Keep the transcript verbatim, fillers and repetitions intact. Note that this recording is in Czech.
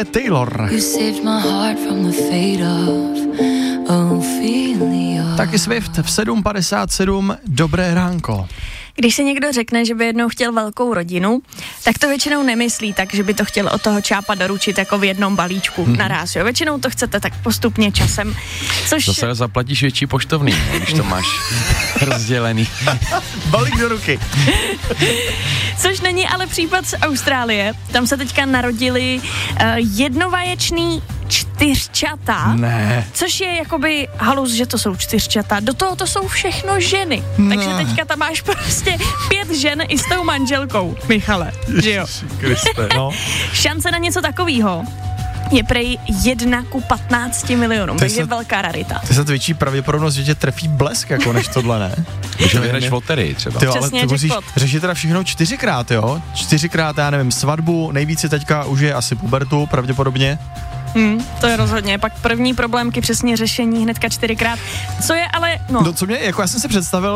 je Taylor. Taky Swift v sedm padesát sedm, dobré ránko. Když si někdo řekne, že by jednou chtěl velkou rodinu, tak to většinou nemyslí tak, že by to chtěl od toho čápa doručit jako v jednom balíčku hmm. naráz. Jo? Většinou to chcete tak postupně časem. Což... Zase zaplatíš větší poštovný, když to máš rozdělený. Balík do ruky. Což není ale případ z Austrálie. Tam se teďka narodili uh, jednovaječný čtyřčata. Ne. Což je jakoby halus, že to jsou čtyřčata. Do toho to jsou všechno ženy. Ne. Takže teďka tam máš prostě pět žen i s tou manželkou, Michale. Že jo? Kriste, no. Šance na něco takového je prej jedna ku patnácti milionům, takže je velká rarita. To je větší pravděpodobnost, že tě trefí blesk, jako než tohle, ne? Že vyhraješ v loterii třeba. Ty jo, ale Přesně, ty musíš jackpot. řešit teda všechno čtyřikrát, jo? Čtyřikrát, já nevím, svatbu, nejvíce teďka už je asi pubertu, pravděpodobně. Hmm, to je rozhodně. Pak první problémky, přesně řešení hnedka čtyřikrát. Co je ale, no... No co mě, jako já jsem si představil,